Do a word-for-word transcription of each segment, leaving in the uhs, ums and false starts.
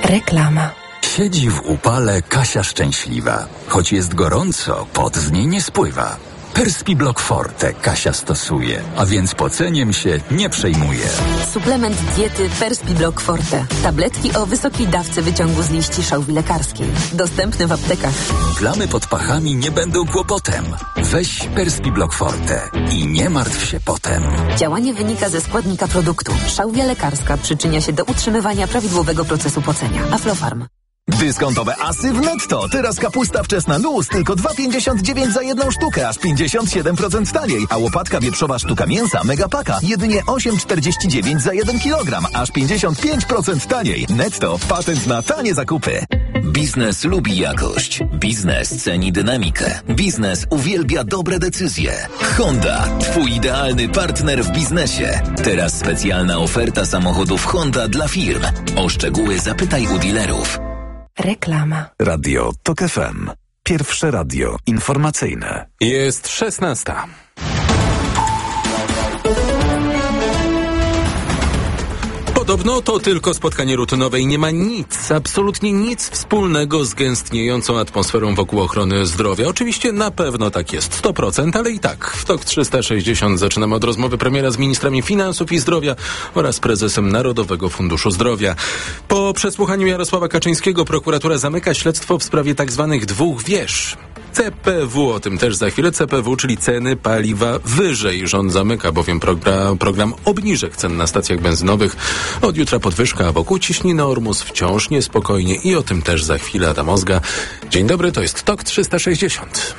Reklama. Siedzi w upale Kasia szczęśliwa. Choć jest gorąco, pot z niej nie spływa. Perspiblock Forte Kasia stosuje, a więc poceniem się nie przejmuje. Suplement diety Perspiblock Forte. Tabletki o wysokiej dawce wyciągu z liści szałwi lekarskiej. Dostępny w aptekach. Plamy pod pachami nie będą kłopotem. Weź Perspiblock Forte i nie martw się potem. Działanie wynika ze składnika produktu. Szałwia lekarska przyczynia się do utrzymywania prawidłowego procesu pocenia. Aflofarm. Dyskontowe asy w Netto. Teraz kapusta wczesna luz tylko dwa pięćdziesiąt dziewięć za jedną sztukę, aż pięćdziesiąt siedem procent taniej. A łopatka wieprzowa sztuka mięsa Megapaka jedynie osiem czterdzieści dziewięć za jeden kilogram, aż pięćdziesiąt pięć procent taniej. Netto. Patent na tanie zakupy. Biznes lubi jakość. Biznes ceni dynamikę. Biznes uwielbia dobre decyzje. Honda. Twój idealny partner w biznesie. Teraz specjalna oferta samochodów Honda dla firm. O szczegóły zapytaj u dealerów. Reklama. Radio Tok F M. Pierwsze radio informacyjne. Jest szesnasta. Podobno to tylko spotkanie rutynowe i nie ma nic, absolutnie nic wspólnego z gęstniejącą atmosferą wokół ochrony zdrowia. Oczywiście na pewno tak jest, sto procent, ale i tak. W Tok trzysta sześćdziesiąt zaczynamy od rozmowy premiera z ministrami finansów i zdrowia oraz prezesem Narodowego Funduszu Zdrowia. Po przesłuchaniu Jarosława Kaczyńskiego prokuratura zamyka śledztwo w sprawie tak zwanych dwóch wież. C P W, o tym też za chwilę. C P W, czyli ceny paliwa wyżej. Rząd zamyka bowiem program, program obniżek cen na stacjach benzynowych. Od jutra podwyżka, a wokół ciśniny Ormus wciąż niespokojnie i o tym też za chwilę. Adam Ozga. Dzień dobry, to jest Tok trzysta sześćdziesiąt.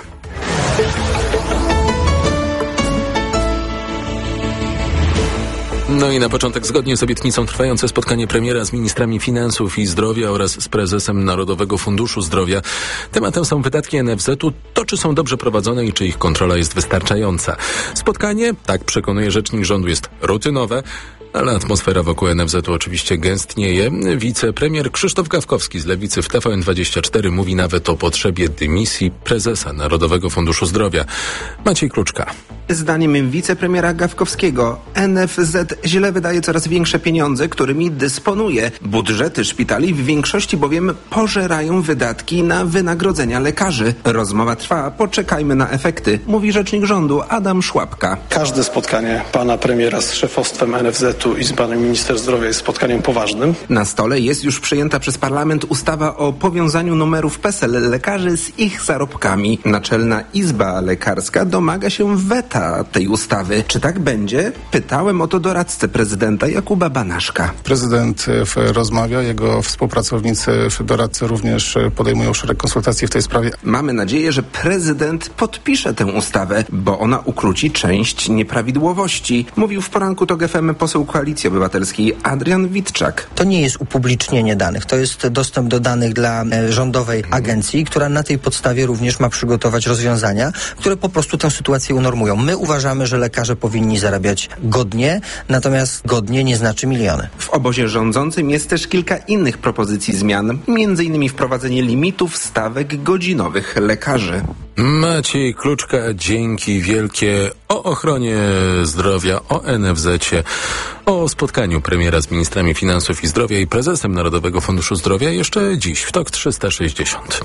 No i na początek, zgodnie z obietnicą, trwające spotkanie premiera z ministrami finansów i zdrowia oraz z prezesem Narodowego Funduszu Zdrowia. Tematem są wydatki N F Z-u, to czy są dobrze prowadzone i czy ich kontrola jest wystarczająca. Spotkanie, tak przekonuje rzecznik rządu, jest rutynowe, ale atmosfera wokół N F Z-u oczywiście gęstnieje. Wicepremier Krzysztof Gawkowski z Lewicy w T V N dwadzieścia cztery mówi nawet o potrzebie dymisji prezesa Narodowego Funduszu Zdrowia. Maciej Kluczka. Zdaniem wicepremiera Gawkowskiego N F Z źle wydaje coraz większe pieniądze, którymi dysponuje. Budżety szpitali w większości bowiem pożerają wydatki na wynagrodzenia lekarzy. Rozmowa trwa, poczekajmy na efekty, mówi rzecznik rządu Adam Szłapka. Każde spotkanie pana premiera z szefostwem N F Z-u i z panem minister zdrowia jest spotkaniem poważnym. Na stole jest już przyjęta przez parlament ustawa o powiązaniu numerów PESEL lekarzy z ich zarobkami. Naczelna Izba Lekarska domaga się weta tej ustawy. Czy tak będzie? Pytałem o to doradcę prezydenta Jakuba Banaszka. Prezydent rozmawia, jego współpracownicy, doradcy również podejmują szereg konsultacji w tej sprawie. Mamy nadzieję, że prezydent podpisze tę ustawę, bo ona ukróci część nieprawidłowości, mówił w poranku Tok F M poseł Koalicji Obywatelskiej Adrian Witczak. To nie jest upublicznienie danych, to jest dostęp do danych dla e, rządowej agencji, która na tej podstawie również ma przygotować rozwiązania, które po prostu tę sytuację unormują. My uważamy, że lekarze powinni zarabiać godnie, natomiast godnie nie znaczy miliony. W obozie rządzącym jest też kilka innych propozycji zmian, między innymi wprowadzenie limitów stawek godzinowych lekarzy. Maciej Kluczka, dzięki wielkie. O ochronie zdrowia, o N F Z-cie, o spotkaniu premiera z ministrami finansów i zdrowia i prezesem Narodowego Funduszu Zdrowia jeszcze dziś w Tok trzysta sześćdziesiąt.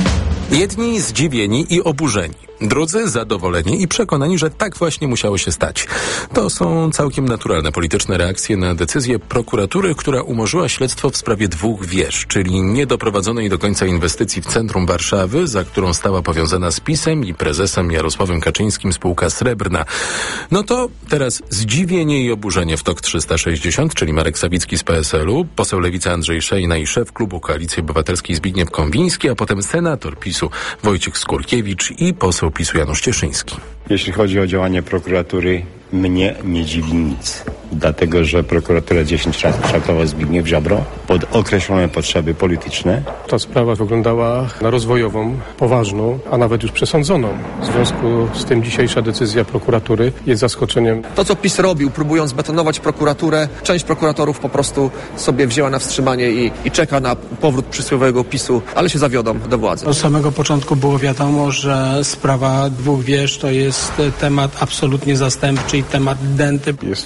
Jedni zdziwieni i oburzeni, drudzy zadowoleni i przekonani, że tak właśnie musiało się stać. To są całkiem naturalne polityczne reakcje na decyzję prokuratury, która umorzyła śledztwo w sprawie dwóch wież, czyli niedoprowadzonej do końca inwestycji w centrum Warszawy, za którą stała powiązana z PiS-em i prezesem Jarosławem Kaczyńskim spółka Srebrna. No to teraz zdziwienie i oburzenie w Tok trzysta sześćdziesiąt, czyli Marek Sawicki z P S L u, poseł Lewicy Andrzej Szejna i szef klubu Koalicji Obywatelskiej Zbigniew Konwiński, a potem senator PiS-u Wojciech Skurkiewicz i poseł PiS-u Janusz Cieszyński. Jeśli chodzi o działanie prokuratury, mnie nie dziwi nic. Dlatego, że prokuratura dziesięć razy traktował Zbigniew Ziobro pod określone potrzeby polityczne. Ta sprawa wyglądała na rozwojową, poważną, a nawet już przesądzoną. W związku z tym dzisiejsza decyzja prokuratury jest zaskoczeniem. To, co PiS robił, próbując betonować prokuraturę, część prokuratorów po prostu sobie wzięła na wstrzymanie i, i czeka na powrót przysłowiowego PiS-u, ale się zawiodą do władzy. Od samego początku było wiadomo, że sprawa dwóch wież to jest temat absolutnie zastępczy i temat denty. Jest zupełnie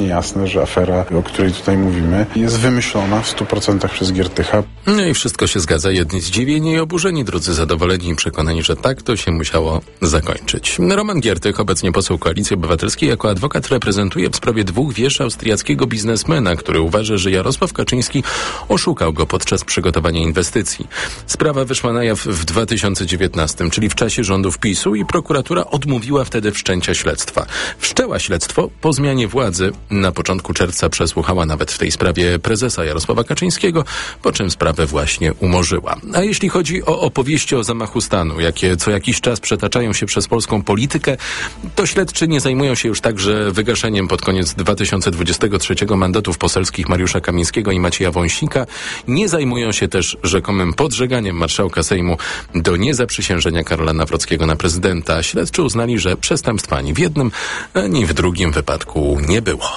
jasne, że afera, o której tutaj mówimy, jest wymyślona w stu procentach przez Giertycha. No i wszystko się zgadza. Jedni zdziwieni i oburzeni, drudzy zadowoleni i przekonani, że tak to się musiało zakończyć. Roman Giertych, obecnie poseł Koalicji Obywatelskiej, jako adwokat reprezentuje w sprawie dwóch wież austriackiego biznesmena, który uważa, że Jarosław Kaczyński oszukał go podczas przygotowania inwestycji. Sprawa wyszła na jaw w dwa tysiące dziewiętnastym, czyli w czasie rządów PiSu, i prokuratura odmówiła wtedy wszczęcia śledztwa. Wszczęła śledztwo po zmianie władzy. Na początku czerwca przesłuchała nawet w tej sprawie prezesa Jarosława Kaczyńskiego, po czym sprawę właśnie umorzyła. A jeśli chodzi o opowieści o zamachu stanu, jakie co jakiś czas przetaczają się przez polską politykę, to śledczy nie zajmują się już także wygaszeniem pod koniec dwa tysiące dwudziestego trzeciego mandatów poselskich Mariusza Kamińskiego i Macieja Wąsika. Nie zajmują się też rzekomym podżeganiem marszałka Sejmu do niezaprzysiężenia Karola Nawrockiego na prezydenta. Śledczy uznali, że przestępstwa ani w jednym, ani w drugim wypadku nie było.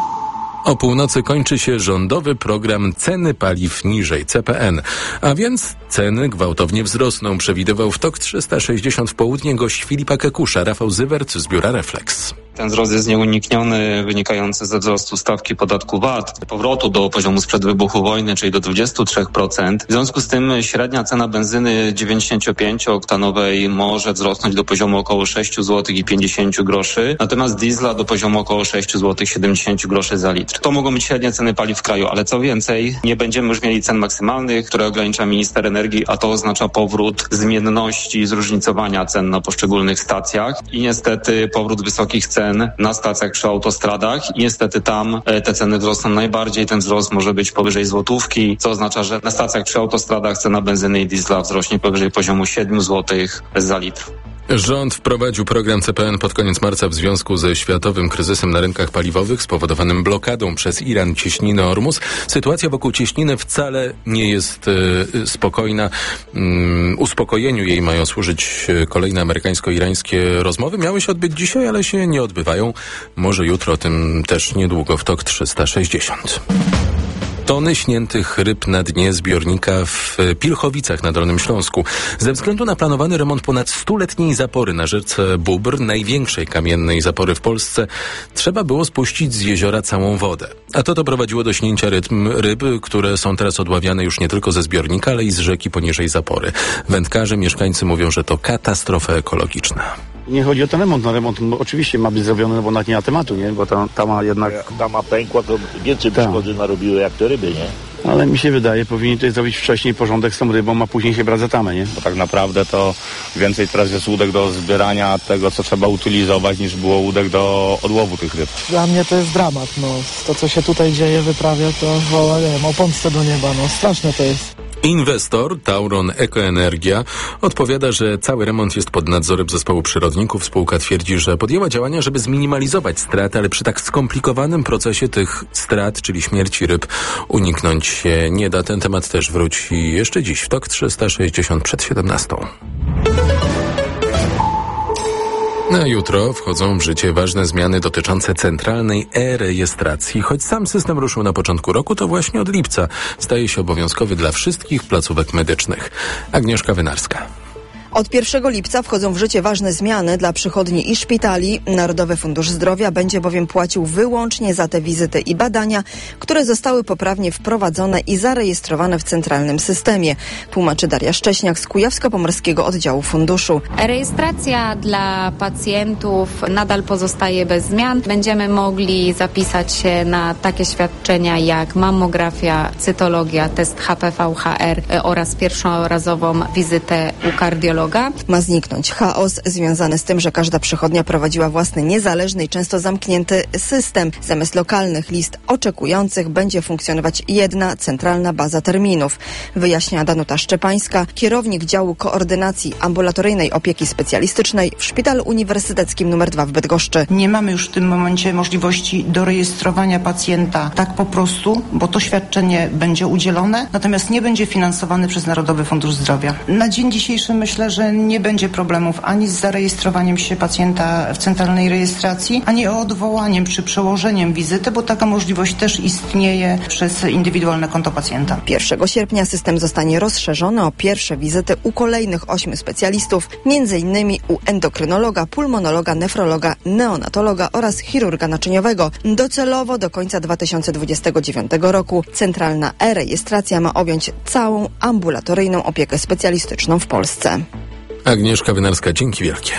O północy kończy się rządowy program Ceny Paliw Niżej, C P N. A więc ceny gwałtownie wzrosną, przewidywał w TOK trzysta sześćdziesiąt w południe gość Filipa Kekusza, Rafał Zywert z biura Reflex. Ten wzrost jest nieunikniony, wynikający ze wzrostu stawki podatku V A T, powrotu do poziomu sprzed wybuchu wojny, czyli do dwudziestu trzech procent. W związku z tym średnia cena benzyny dziewięćdziesięciopięciooktanowej może wzrosnąć do poziomu około sześć złotych i pięćdziesiąt groszy, natomiast diesla do poziomu około sześć złotych siedemdziesiąt groszy za litr. To mogą być średnie ceny paliw w kraju, ale co więcej, nie będziemy już mieli cen maksymalnych, które ogranicza minister energii, a to oznacza powrót zmienności, zróżnicowania cen na poszczególnych stacjach i niestety powrót wysokich cen na stacjach przy autostradach i niestety tam te ceny wzrosną najbardziej. Ten wzrost może być powyżej złotówki, co oznacza, że na stacjach przy autostradach cena benzyny i diesla wzrośnie powyżej poziomu siedmiu złotych za litr. Rząd wprowadził program C P N pod koniec marca w związku ze światowym kryzysem na rynkach paliwowych spowodowanym blokadą przez Iran cieśniny Ormus. Sytuacja wokół cieśniny wcale nie jest e, spokojna. Um, uspokojeniu jej mają służyć kolejne amerykańsko-irańskie rozmowy. Miały się odbyć dzisiaj, ale się nie odbywają. Może jutro, o tym też niedługo w TOK trzysta sześćdziesiąt. Tony śniętych ryb na dnie zbiornika w Pilchowicach na Dolnym Śląsku. Ze względu na planowany remont ponad stuletniej zapory na rzece Bóbr, największej kamiennej zapory w Polsce, trzeba było spuścić z jeziora całą wodę. A to doprowadziło do śnięcia ryb, ryb, które są teraz odławiane już nie tylko ze zbiornika, ale i z rzeki poniżej zapory. Wędkarze, mieszkańcy mówią, że to katastrofa ekologiczna. Nie chodzi o ten remont, no remont oczywiście ma być zrobiony, no bo nawet nie ma tematu, nie? Bo ta, ta ma jednak... Jak dama pękła, to więcej szkody narobiły jak te ryby, nie? Ale mi się wydaje, powinien tutaj zrobić wcześniej porządek z tą rybą, a później się brać za tamę, nie? Bo tak naprawdę to więcej teraz jest łódek do zbierania tego, co trzeba utylizować, niż było łódek do odłowu tych ryb. Dla mnie to jest dramat, no. To, co się tutaj dzieje, wyprawia, to woła, nie wiem, o pomstę do nieba, no. Straszne to jest. Inwestor Tauron Ekoenergia odpowiada, że cały remont jest pod nadzorem zespołu przyrodników. Spółka twierdzi, że podjęła działania, żeby zminimalizować straty, ale przy tak skomplikowanym procesie tych strat, czyli śmierci ryb, uniknąć się nie da. Ten temat też wróci jeszcze dziś w TOK trzysta sześćdziesiąt przed siedemnastą. Na jutro wchodzą w życie ważne zmiany dotyczące centralnej e-rejestracji. Choć sam system ruszył na początku roku, to właśnie od lipca staje się obowiązkowy dla wszystkich placówek medycznych. Agnieszka Wynarska. Od pierwszego lipca wchodzą w życie ważne zmiany dla przychodni i szpitali. Narodowy Fundusz Zdrowia będzie bowiem płacił wyłącznie za te wizyty i badania, które zostały poprawnie wprowadzone i zarejestrowane w centralnym systemie, tłumaczy Daria Szcześniak z Kujawsko-Pomorskiego Oddziału Funduszu. Rejestracja dla pacjentów nadal pozostaje bez zmian. Będziemy mogli zapisać się na takie świadczenia jak mammografia, cytologia, test H P V H R oraz pierwszorazową wizytę u kardiologa. Ma zniknąć chaos związany z tym, że każda przychodnia prowadziła własny niezależny i często zamknięty system. Zamiast lokalnych list oczekujących będzie funkcjonować jedna centralna baza terminów. Wyjaśnia Danuta Szczepańska, kierownik działu koordynacji ambulatoryjnej opieki specjalistycznej w Szpitalu Uniwersyteckim numer dwa w Bydgoszczy. Nie mamy już w tym momencie możliwości dorejestrowania pacjenta tak po prostu, bo to świadczenie będzie udzielone, natomiast nie będzie finansowane przez Narodowy Fundusz Zdrowia. Na dzień dzisiejszy myślę, że nie będzie problemów ani z zarejestrowaniem się pacjenta w centralnej rejestracji, ani o odwołaniem czy przełożeniem wizyty, bo taka możliwość też istnieje przez indywidualne konto pacjenta. pierwszego sierpnia system zostanie rozszerzony o pierwsze wizyty u kolejnych ośmiu specjalistów, między innymi u endokrynologa, pulmonologa, nefrologa, neonatologa oraz chirurga naczyniowego. Docelowo do końca dwa tysiące dwudziestego dziewiątego roku centralna e-rejestracja ma objąć całą ambulatoryjną opiekę specjalistyczną w Polsce. Agnieszka Wynarska, dzięki wielkie.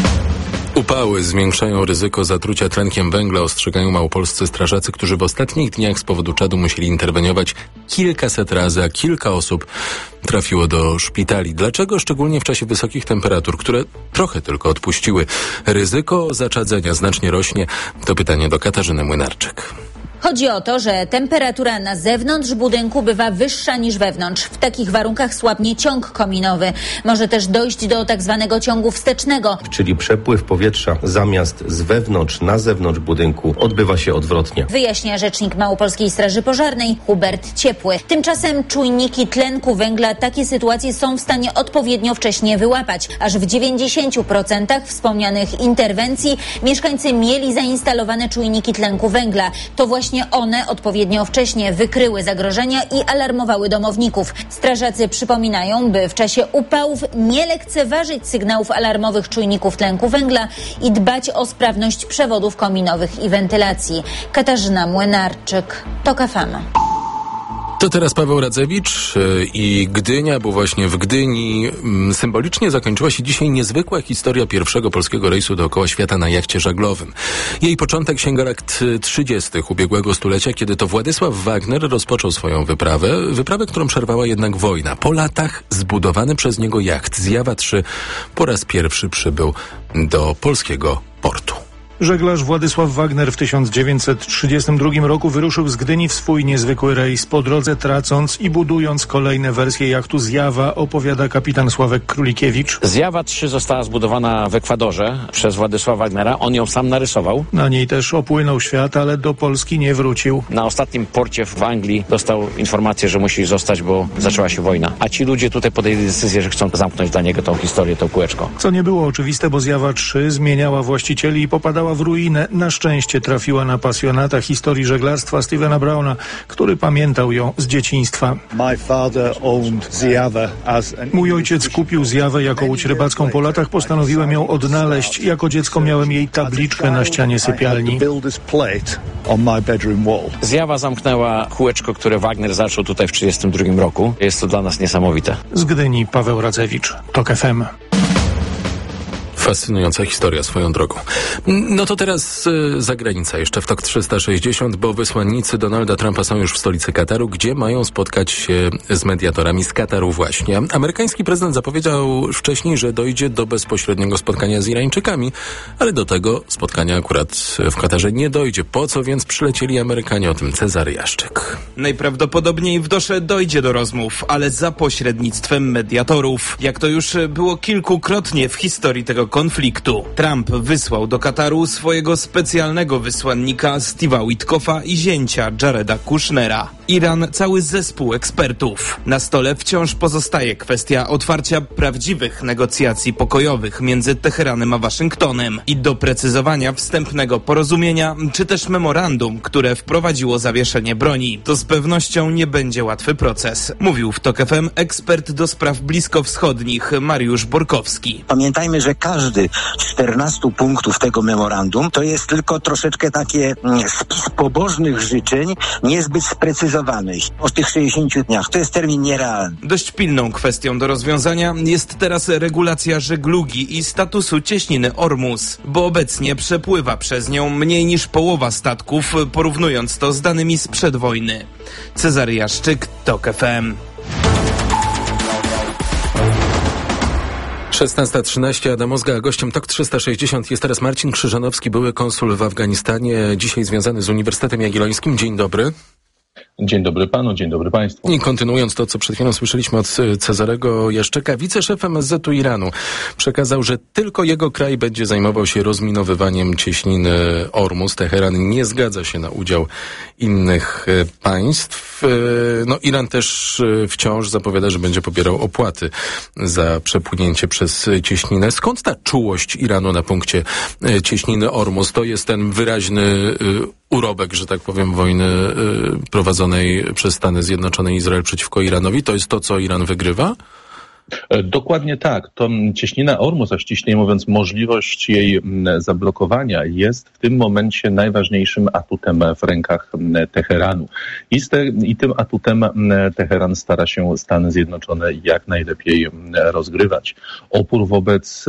Upały zwiększają ryzyko zatrucia tlenkiem węgla, ostrzegają małopolscy strażacy, którzy w ostatnich dniach z powodu czadu musieli interweniować kilkaset razy, a kilka osób trafiło do szpitali. Dlaczego? Szczególnie w czasie wysokich temperatur, które trochę tylko odpuściły. Ryzyko zaczadzenia znacznie rośnie. To pytanie do Katarzyny Młynarczyk. Chodzi o to, że temperatura na zewnątrz budynku bywa wyższa niż wewnątrz. W takich warunkach słabnie ciąg kominowy. Może też dojść do tak zwanego ciągu wstecznego. Czyli przepływ powietrza zamiast z wewnątrz na zewnątrz budynku odbywa się odwrotnie. Wyjaśnia rzecznik Małopolskiej Straży Pożarnej Hubert Ciepły. Tymczasem czujniki tlenku węgla takie sytuacje są w stanie odpowiednio wcześnie wyłapać. Aż w dziewięćdziesięciu procentach wspomnianych interwencji mieszkańcy mieli zainstalowane czujniki tlenku węgla. To właśnie one odpowiednio wcześnie wykryły zagrożenia i alarmowały domowników. Strażacy przypominają, by w czasie upałów nie lekceważyć sygnałów alarmowych czujników tlenku węgla i dbać o sprawność przewodów kominowych i wentylacji. Katarzyna Młynarczyk, TOK F M. To teraz Paweł Radzewicz i Gdynia, bo właśnie w Gdyni symbolicznie zakończyła się dzisiaj niezwykła historia pierwszego polskiego rejsu dookoła świata na jachcie żaglowym. Jej początek sięga lat trzydziestych ubiegłego stulecia, kiedy to Władysław Wagner rozpoczął swoją wyprawę, wyprawę, którą przerwała jednak wojna. Po latach zbudowany przez niego jacht Zjawa trzy po raz pierwszy przybył do polskiego portu. Żeglarz Władysław Wagner w tysiąc dziewięćset trzydziestym drugim roku wyruszył z Gdyni w swój niezwykły rejs. Po drodze tracąc i budując kolejne wersje jachtu Zjawa, opowiada kapitan Sławek Królikiewicz. Zjawa trzy została zbudowana w Ekwadorze przez Władysława Wagnera. On ją sam narysował. Na niej też opłynął świat, ale do Polski nie wrócił. Na ostatnim porcie w Anglii dostał informację, że musi zostać, bo zaczęła się wojna. A ci ludzie tutaj podjęli decyzję, że chcą zamknąć dla niego tą historię, to kółeczko. Co nie było oczywiste, bo Zjawa trzy zmieniała właścicieli i popadała w ruinę. Na szczęście trafiła na pasjonata historii żeglarstwa Stevena Browna, który pamiętał ją z dzieciństwa. Mój ojciec kupił Zjawę jako łódź rybacką. Po latach postanowiłem ją odnaleźć. Jako dziecko miałem jej tabliczkę na ścianie sypialni. Zjawa zamknęła kółeczko, które Wagner zaczął tutaj w trzydziestym drugim roku. Jest to dla nas niesamowite. Z Gdyni Paweł Radzewicz, TOK F M. Fascynująca historia swoją drogą. No to teraz y, zagranica jeszcze w TOK trzysta sześćdziesiąt, bo wysłannicy Donalda Trumpa są już w stolicy Kataru, gdzie mają spotkać się z mediatorami z Kataru właśnie. Amerykański prezydent zapowiedział wcześniej, że dojdzie do bezpośredniego spotkania z Irańczykami, ale do tego spotkania akurat w Katarze nie dojdzie. Po co więc przylecieli Amerykanie? O tym Cezary Jaszczyk. Najprawdopodobniej w Dosze dojdzie do rozmów, ale za pośrednictwem mediatorów. Jak to już było kilkukrotnie w historii tego konfliktu. Trump wysłał do Kataru swojego specjalnego wysłannika Steve'a Witkoffa i zięcia Jareda Kushnera. Iran cały zespół ekspertów. Na stole wciąż pozostaje kwestia otwarcia prawdziwych negocjacji pokojowych między Teheranem a Waszyngtonem i doprecyzowania wstępnego porozumienia, czy też memorandum, które wprowadziło zawieszenie broni. To z pewnością nie będzie łatwy proces, mówił w TOK F M ekspert do spraw bliskowschodnich Mariusz Borkowski. Pamiętajmy, że każdy z czternastu punktów tego memorandum to jest tylko troszeczkę takie spis pobożnych życzeń, niezbyt sprecyzowanych. O tych sześćdziesięciu dniach. To jest termin nierealny. Dość pilną kwestią do rozwiązania jest teraz regulacja żeglugi i statusu cieśniny Ormus, bo obecnie przepływa przez nią mniej niż połowa statków, porównując to z danymi sprzed wojny. Cezary Jaszczyk, TOK F M. szesnasta trzynaście, Adam Ozga, a gościem TOK trzysta sześćdziesiąt jest teraz Marcin Krzyżanowski, były konsul w Afganistanie, dzisiaj związany z Uniwersytetem Jagiellońskim. Dzień dobry. Dzień dobry panu, dzień dobry państwu. I kontynuując to, co przed chwilą słyszeliśmy od Cezarego Jaszczeka, wiceszef M S Z-u Iranu przekazał, że tylko jego kraj będzie zajmował się rozminowywaniem cieśniny Ormus. Teheran nie zgadza się na udział innych państw. No, Iran też wciąż zapowiada, że będzie pobierał opłaty za przepłynięcie przez cieśninę. Skąd ta czułość Iranu na punkcie cieśniny Ormus? To jest ten wyraźny urobek, że tak powiem, wojny y, prowadzonej przez Stany Zjednoczone i Izrael przeciwko Iranowi. To jest to, co Iran wygrywa? Dokładnie tak. To cieśnina Ormus, a ściślej mówiąc możliwość jej zablokowania jest w tym momencie najważniejszym atutem w rękach Teheranu. I, te, i tym atutem Teheran stara się Stany Zjednoczone jak najlepiej rozgrywać. Opór wobec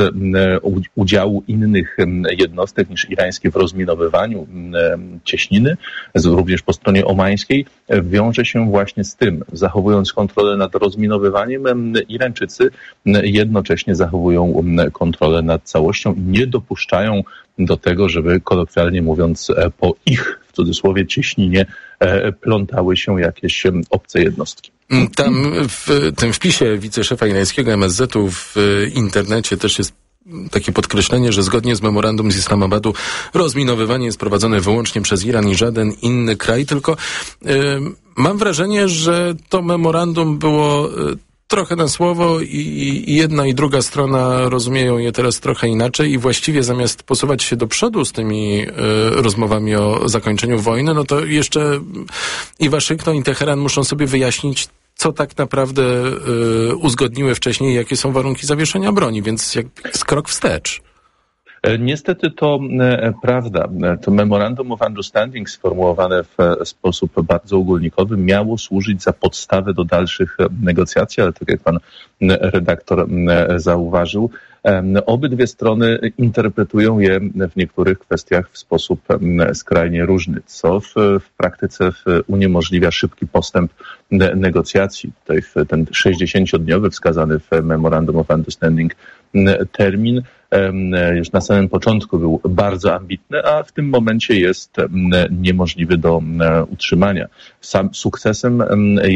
udziału innych jednostek niż irańskie w rozminowywaniu cieśniny, również po stronie omańskiej, wiąże się właśnie z tym. Zachowując kontrolę nad rozminowywaniem, Irańczycy jednocześnie zachowują kontrolę nad całością i nie dopuszczają do tego, żeby kolokwialnie mówiąc po ich, w cudzysłowie, cieśninie plątały się jakieś obce jednostki. Tam w tym wpisie wiceszefa irańskiego M S Z-u w internecie też jest takie podkreślenie, że zgodnie z memorandum z Islamabadu rozminowywanie jest prowadzone wyłącznie przez Iran i żaden inny kraj, tylko yy, mam wrażenie, że to memorandum było yy, trochę na słowo i, i jedna i druga strona rozumieją je teraz trochę inaczej i właściwie zamiast posuwać się do przodu z tymi y, rozmowami o zakończeniu wojny, no to jeszcze i Waszyngton, i Teheran muszą sobie wyjaśnić, co tak naprawdę y, uzgodniły wcześniej, jakie są warunki zawieszenia broni, więc jak, jest krok wstecz. Niestety to e, prawda. To Memorandum of Understanding sformułowane w e, sposób bardzo ogólnikowy miało służyć za podstawę do dalszych negocjacji, ale tak jak pan e, redaktor e, zauważył, e, obydwie strony interpretują je w niektórych kwestiach w sposób e, skrajnie różny, co w, w praktyce w, uniemożliwia szybki postęp ne, negocjacji. Tutaj w, ten sześćdziesięciodniowy wskazany w Memorandum of Understanding e, termin już na samym początku był bardzo ambitny, a w tym momencie jest niemożliwy do utrzymania. Sam sukcesem